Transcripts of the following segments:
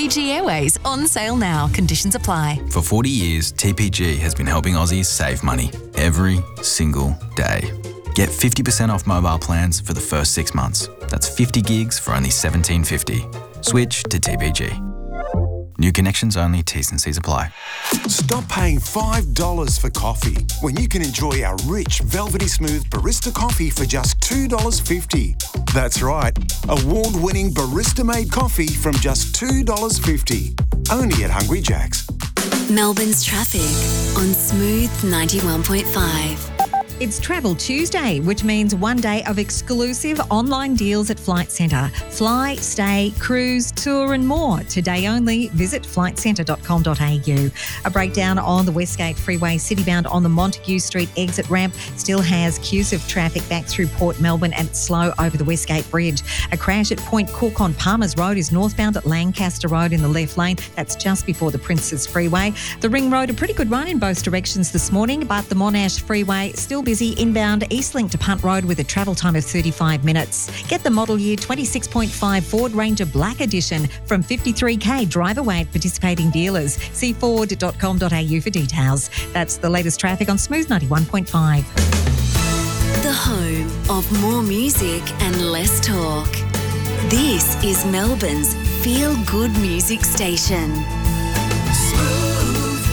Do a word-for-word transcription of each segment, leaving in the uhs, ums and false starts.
T P G Airways on sale now. Conditions apply. For forty years, T P G has been helping Aussies save money every single day. Get fifty percent off mobile plans for the first six months. That's fifty gigs for only seventeen fifty. Switch to T P G. New connections only, T's and C's apply. Stop paying five dollars for coffee when you can enjoy our rich, velvety smooth barista coffee for just two dollars fifty. That's right, award-winning barista-made coffee from just two dollars fifty. Only at Hungry Jack's. Melbourne's traffic on Smooth ninety-one point five. It's Travel Tuesday, which means one day of exclusive online deals at Flight Centre. Fly, stay, cruise, tour and more. Today only, visit flight centre dot com dot a u. A breakdown on the Westgate Freeway citybound on the Montague Street exit ramp still has queues of traffic back through Port Melbourne and it's slow over the Westgate Bridge. A crash at Point Cook on Palmers Road is northbound at Lancaster Road in the left lane. That's just before the Princes Freeway. The Ring Road, a pretty good run in both directions this morning, but the Monash Freeway still busy inbound Eastlink to Punt Road with a travel time of thirty-five minutes. Get the model year twenty-six point five Ford Ranger Black Edition from fifty-three k drive away at participating dealers. See ford dot com dot a u for details. That's the latest traffic on Smooth ninety-one point five. The home of more music and less talk. This is Melbourne's feel-good music station. Smooth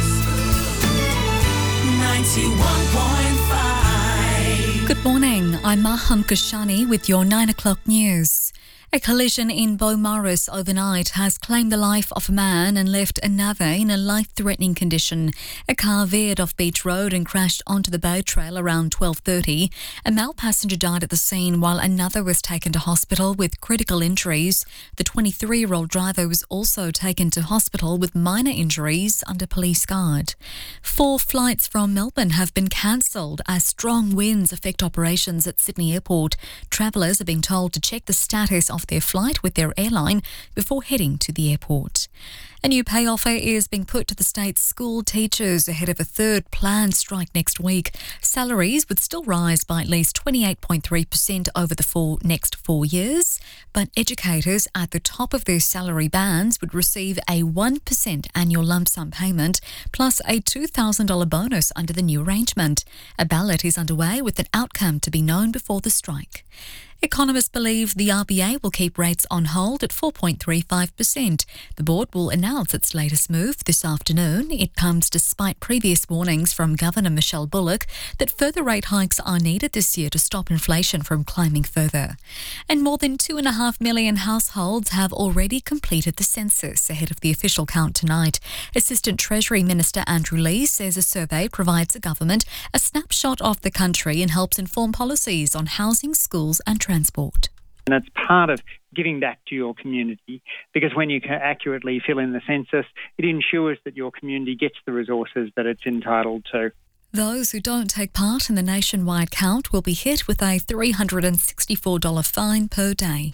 ninety-one point five. Good morning, I'm Maham Kashani with your nine o'clock news. A collision in Beaumaris overnight has claimed the life of a man and left another in a life-threatening condition. A car veered off Beach Road and crashed onto the boat trail around twelve thirty. A male passenger died at the scene while another was taken to hospital with critical injuries. The twenty-three-year-old driver was also taken to hospital with minor injuries under police guard. Four flights from Melbourne have been cancelled as strong winds affect operations at Sydney Airport. Travellers are being told to check the status of their flight with their airline before heading to the airport. A new pay offer is being put to the state's school teachers ahead of a third planned strike next week. Salaries would still rise by at least twenty-eight point three percent over the four, next four years, but educators at the top of their salary bands would receive a one percent annual lump sum payment plus a two thousand dollars bonus under the new arrangement. A ballot is underway with an outcome to be known before the strike. Economists believe the R B A will keep rates on hold at four point three five percent. The board will announce its latest move this afternoon. It comes despite previous warnings from Governor Michelle Bullock that further rate hikes are needed this year to stop inflation from climbing further. And more than two and a half million households have already completed the census ahead of the official count tonight. Assistant Treasury Minister Andrew Lee says a survey provides the government a snapshot of the country and helps inform policies on housing, schools and transport. And it's part of giving back to your community, because when you can accurately fill in the census, it ensures that your community gets the resources that it's entitled to. Those who don't take part in the nationwide count will be hit with a three hundred sixty-four dollars fine per day.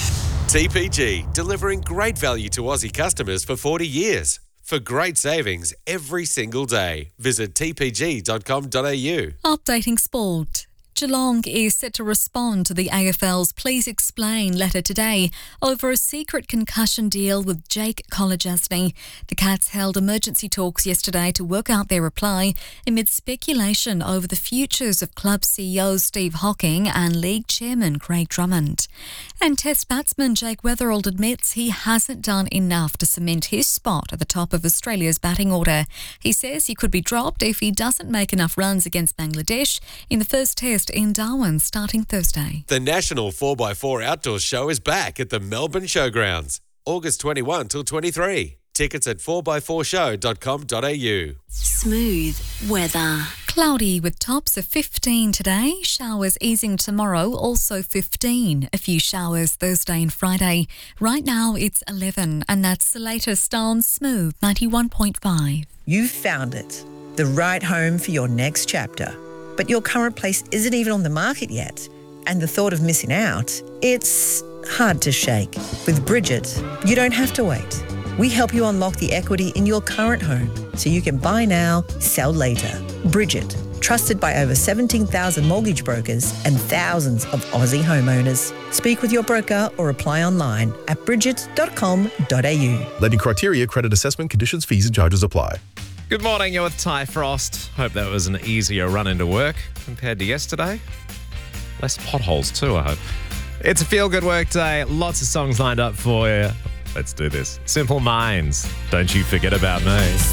T P G, delivering great value to Aussie customers for forty years. For great savings every single day, visit t p g dot com dot a u. Updating sport. Geelong is set to respond to the A F L's Please Explain letter today over a secret concussion deal with Jake Kolodjasny. The Cats held emergency talks yesterday to work out their reply amid speculation over the futures of club C E O Steve Hocking and league chairman Craig Drummond. And Test batsman Jake Weatherald admits he hasn't done enough to cement his spot at the top of Australia's batting order. He says he could be dropped if he doesn't make enough runs against Bangladesh in the first Test in Darwin starting Thursday. The National four by four Outdoors Show is back at the Melbourne Showgrounds, August twenty-first till twenty-third. Tickets at four by four show dot com dot a u. Smooth weather. Cloudy with tops of fifteen today, showers easing tomorrow, also fifteen. A few showers Thursday and Friday. Right now it's eleven, and that's the latest on Smooth ninety-one point five. You've found it, the right home for your next chapter. But your current place isn't even on the market yet. And the thought of missing out, it's hard to shake. With Bridget, you don't have to wait. We help you unlock the equity in your current home so you can buy now, sell later. Bridget, Trusted by over seventeen thousand mortgage brokers and thousands of Aussie homeowners. Speak with your broker or apply online at bridget dot com dot a u. Lending criteria, credit assessment, conditions, fees and charges apply. Good morning, you're with Ty Frost. Hope that was an easier run into work compared to yesterday. Less potholes too, I hope. It's a feel-good work day. Lots of songs lined up for you. Let's do this. Simple Minds. Don't you forget about me.